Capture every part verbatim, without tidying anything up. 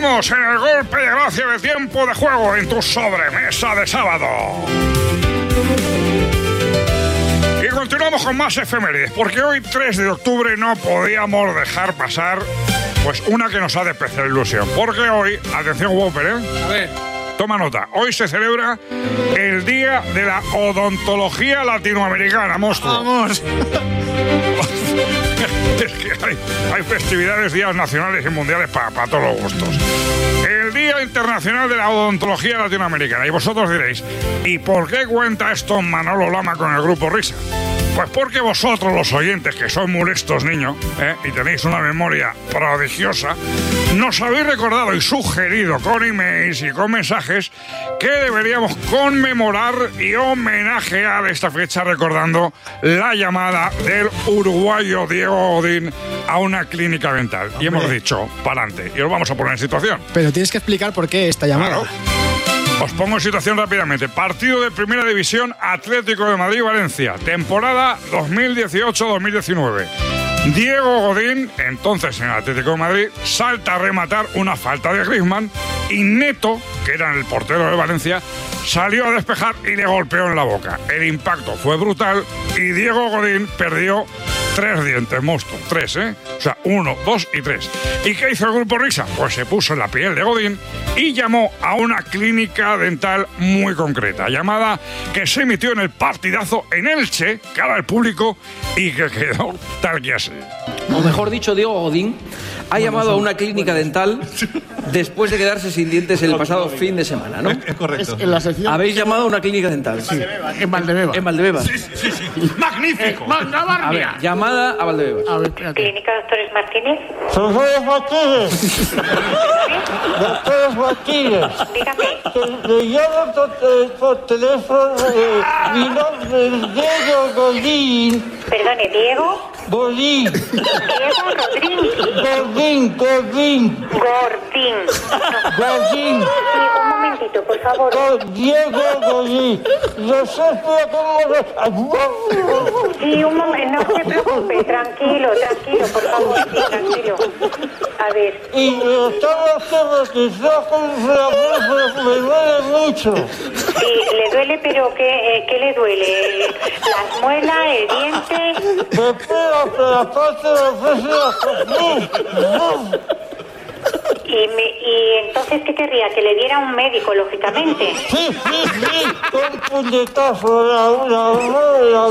Seguimos en el golpe de gracia de tiempo de juego en tu sobremesa de sábado. Y continuamos con más efemérides, porque hoy, tres de octubre, no podíamos dejar pasar pues una que nos ha de especial ilusión. Porque hoy, atención, Whopper, ¿eh? A ver. Toma nota, hoy se celebra el Día de la Odontología Latinoamericana, monstruo. Vamos. Es que hay, hay festividades, días nacionales y mundiales para pa todos los gustos. El Día Internacional de la Odontología Latinoamericana. Y vosotros diréis, ¿y por qué cuenta esto Manolo Lama con el Grupo Risa? Pues porque vosotros, los oyentes, que sois muy listos, niños, ¿eh? y tenéis una memoria prodigiosa, nos habéis recordado y sugerido con emails y con mensajes que deberíamos conmemorar y homenajear esta fecha recordando la llamada del uruguayo Diego Godín a una clínica dental. Y hemos dicho, para adelante, y os vamos a poner en situación. Pero tienes que explicar por qué esta llamada. Claro. Os pongo en situación rápidamente. Partido de Primera División, Atlético de Madrid-Valencia. Temporada dos mil dieciocho dos mil diecinueve. Diego Godín, entonces en el Atlético de Madrid, salta a rematar una falta de Griezmann y Neto, que era el portero de Valencia, salió a despejar y le golpeó en la boca. El impacto fue brutal y Diego Godín perdió tres dientes, monstruo. Tres, ¿eh? O sea, uno, dos y tres. ¿Y qué hizo el Grupo Risa? Pues se puso en la piel de Godín y llamó a una clínica dental muy concreta, llamada que se emitió en el partidazo en Elche, cara al público, y que quedó tal que así. O mejor dicho, Diego Godín ha llamado a una clínica dental después de quedarse sin dientes el pasado fin de semana, ¿no? Es correcto. Es en la sección. Habéis llamado a una clínica dental. Sí, en Valdebebas. En Valdebebas. Sí, sí, sí. ¡Magnífico! A ver, llamada a Valdebebas. A ver, espérate. ¿Clínica Doctores Martínez? Doctores Martínez. Doctores Martínez. Dígame. Le llamo por, eh, por teléfono. Eh, mi nombre es Diego Godín. Perdone, Diego. Godín. Diego Rodríguez. Godín, Godín. Gordín. Godín. Sí, un momentito, por favor. Go- Diego Godín. No sé cómo... Sí, un momento, no se preocupe. Tranquilo, tranquilo, por favor. Sí, tranquilo. A ver. Y eh, estamos todos que me duele mucho. Sí, le duele, pero ¿qué, eh, ¿qué le duele? ¿Las muelas, el diente? Me pega por la parte de la frente. Y, me, y entonces, ¿qué querría? Que le diera un médico, lógicamente. Sí, sí, sí, un puñetazo, la, la, la,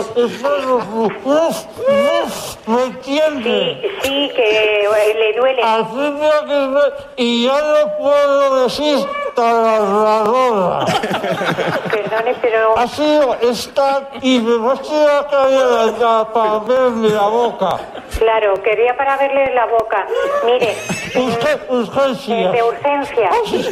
¿me entiende? Sí, sí, que eh, le duele. Al fin me ha que y ya no puedo decir taladradora. Perdone, pero... Ha sido esta y me va a tirar caída para verme la boca. Claro, quería para verle la boca. Mire... Usted, urgencia. De urgencia.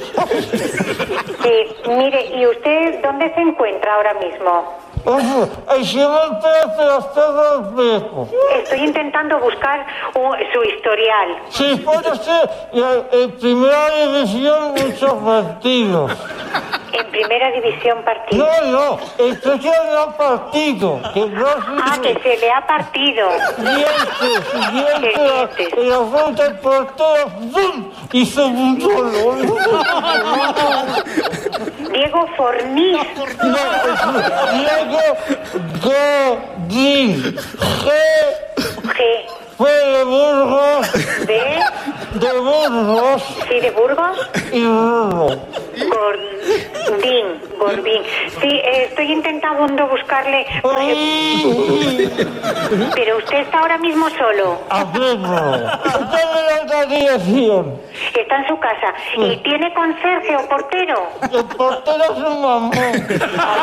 Sí, mire, ¿y usted dónde se encuentra ahora mismo? Oye, encima el pedazo de todo el viejo. Estoy intentando buscar un- su historial. Sí, puede ser la- en primera división muchos partidos. En primera división partido. No, no, especial no partido. Que no Ah, que se le ha partido. dientes, dientes, dientes? en la frente del portero, ¡bum! Hizo un gol. Diego Fornís. No, es Diego Godín. G. G. Fue de Burgos, De... de Burgos Sí, de Burgos. y Burgos. Gordín. Gordín. Sí, eh, estoy intentando buscarle... porque- Pero usted está ahora mismo solo. Hablemos. Usted me da dirección. Está en su casa. ¿Y tiene conserje o portero? El portero es un mamón. El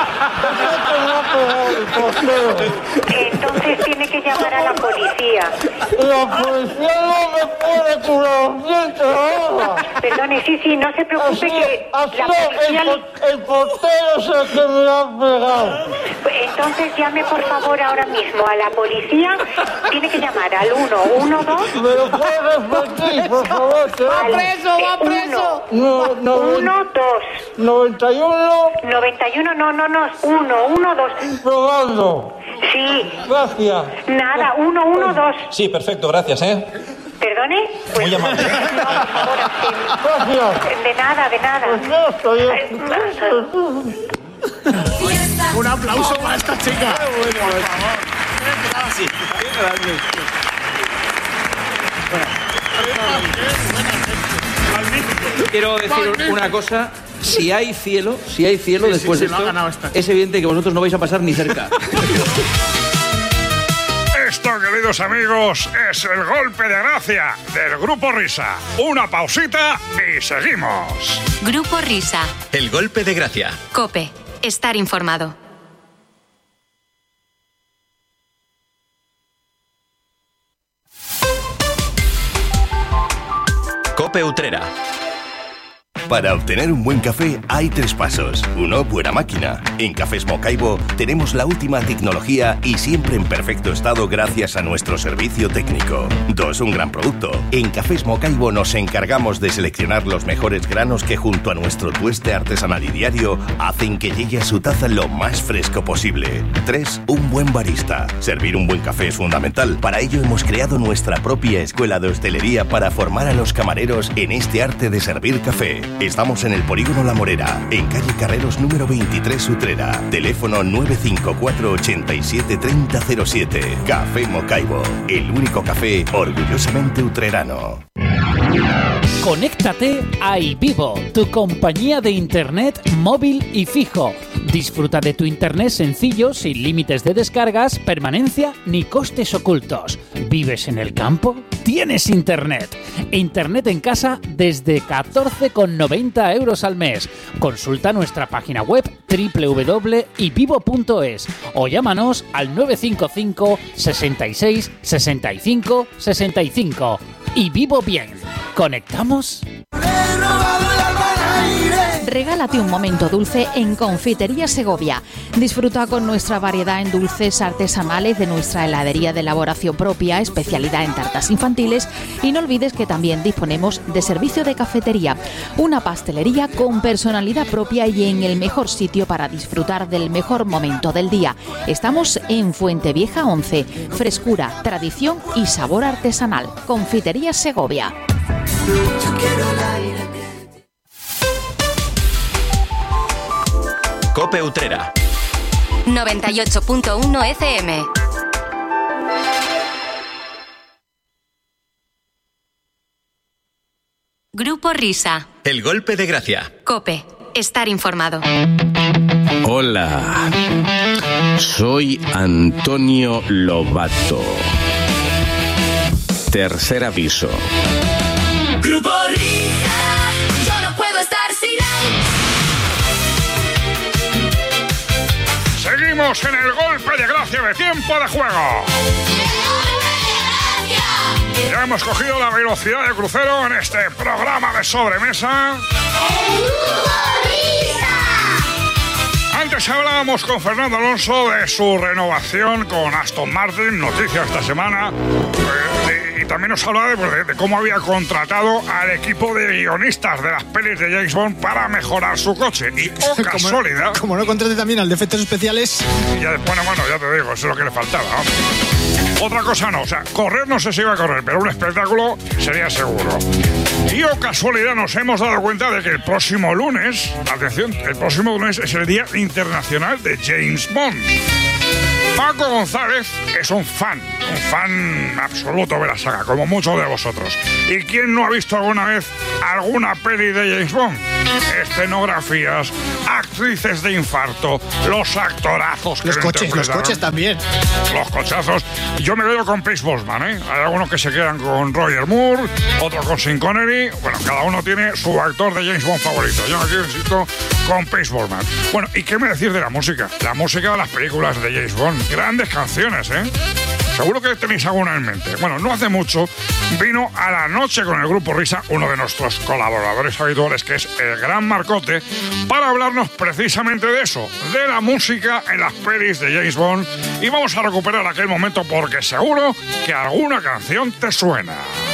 portero. Entonces tiene que llamar a la policía. La policía no me puede curar los dientes ahora. Perdone, sí, sí, no se preocupe Así, que así la policía... el, por- el portero es el que me ha pegado. Entonces llame por favor ahora mismo a la policía. Tiene que llamar al uno uno dos. ¿Me lo puedes repetir, por favor? ¿Te al preso, va preso. No, no, uno dos. noventa y uno, noventa y uno, no, no, no, uno uno dos. probando. Sí, Gracias. nada, uno uno dos. Sí, perfecto, gracias, ¿eh? ¿Perdone? Pues, Muy amable. no, ahora sí. Gracias. De nada, de nada. Pues no, estoy... Un aplauso para esta chica. Quiero decir una cosa. Si hay cielo, si hay cielo Sí, sí, después sí, de lo ha esto, ganado esta. es evidente que vosotros no vais a pasar ni cerca. Esto, queridos amigos, es el golpe de gracia del Grupo Risa. Una pausita y seguimos. Grupo Risa. El golpe de gracia. COPE. Estar informado. COPE Utrera. Para obtener un buen café hay tres pasos. Uno, buena máquina. En Cafés Mocaibo tenemos la última tecnología y siempre en perfecto estado gracias a nuestro servicio técnico. Dos, un gran producto. En Cafés Mocaibo nos encargamos de seleccionar los mejores granos que junto a nuestro tueste artesanal y diario hacen que llegue a su taza lo más fresco posible. Tres, un buen barista. Servir un buen café es fundamental. Para ello hemos creado nuestra propia escuela de hostelería para formar a los camareros en este arte de servir café. Estamos en el Polígono La Morera, en calle Carreros número veintitrés Utrera. Teléfono nueve cinco cuatro, ochenta y siete, treinta cero siete. Café Mocaibo, el único café orgullosamente utrerano. Conéctate a iVivo, tu compañía de internet móvil y fijo. Disfruta de tu internet sencillo, sin límites de descargas, permanencia ni costes ocultos. ¿Vives en el campo? ¡Tienes internet! Internet en casa desde catorce con noventa euros al mes. Consulta nuestra página web doble u doble u doble u punto ivivo punto es o llámanos al nueve cinco cinco, sesenta y seis, sesenta y cinco, sesenta y cinco. Y vivo bien. ¿Conectamos? Regálate un momento dulce en Confitería Segovia. Disfruta con nuestra variedad en dulces artesanales de nuestra heladería de elaboración propia, especialidad en tartas infantiles, y no olvides que también disponemos de servicio de cafetería, una pastelería con personalidad propia y en el mejor sitio para disfrutar del mejor momento del día. Estamos en Fuentevieja once. Frescura, tradición y sabor artesanal. Confitería Segovia. Yo quiero el aire. COPE Utrera. noventa y ocho punto uno F M. Grupo Risa. El golpe de gracia. COPE. Estar informado. Hola. Soy Antonio Lobato. Tercer aviso. Grupo Risa. Yo no puedo estar sin él. Seguimos en el golpe de gracia de tiempo de juego. Ya hemos cogido la velocidad de crucero en este programa de sobremesa. Antes hablábamos con Fernando Alonso de su renovación con Aston Martin, noticia esta semana. Eh, y también nos hablaba de, de, de cómo había contratado al equipo de guionistas de las pelis de James Bond para mejorar su coche. Y, oh casualidad... Como, como no contrate también al de efectos especiales... Y ya, bueno, bueno, ya te digo, eso es lo que le faltaba, ¿no? Otra cosa no, o sea, correr no sé si iba a correr, pero un espectáculo sería seguro. Y, oh casualidad, nos hemos dado cuenta de que el próximo lunes, atención, el próximo lunes es el Día Internacional de James Bond. Paco González es un fan, un fan absoluto de la saga, como muchos de vosotros. ¿Y quién no ha visto alguna vez alguna peli de James Bond? Escenografías, actrices de infarto, los actorazos que Los coches, los coches también. Los cochazos. Yo me quedo con Pierce Brosnan, ¿eh? Hay algunos que se quedan con Roger Moore, otros con Sean Connery. Bueno, cada uno tiene su actor de James Bond favorito. Yo aquí insisto con Pierce Brosnan. Bueno, ¿y qué me decís de la música? La música de las películas de James Bond. Grandes canciones, ¿eh? Seguro que tenéis alguna en mente. Bueno, no hace mucho vino a la noche con el Grupo Risa uno de nuestros colaboradores habituales, que es el Gran Marcote, para hablarnos precisamente de eso, de la música en las pelis de James Bond. Y vamos a recuperar aquel momento porque seguro que alguna canción te suena.